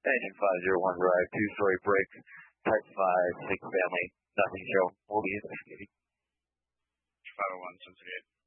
Engine 501 Drive, two-story brick, type 5, single family, nothing show. Will be investigating. 501 Cincinnati.